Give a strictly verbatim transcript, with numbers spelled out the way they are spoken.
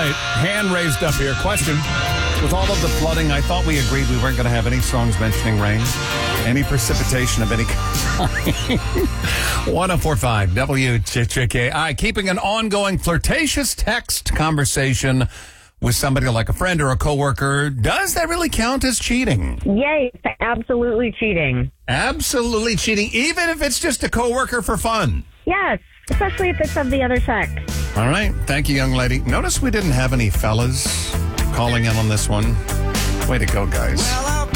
right. Hand raised up here. Question. With all of the flooding, I thought we agreed we weren't going to have any songs mentioning rain, any precipitation of any kind. one oh four point five W J K I. Keeping an ongoing flirtatious text conversation with somebody like a friend or a coworker, does that really count as cheating? Yay, absolutely cheating. Absolutely cheating, even if it's just a coworker for fun. Yes, especially if it's of the other sex. All right. Thank you, young lady. Notice we didn't have any fellas calling in on this one. Way to go, guys. Well,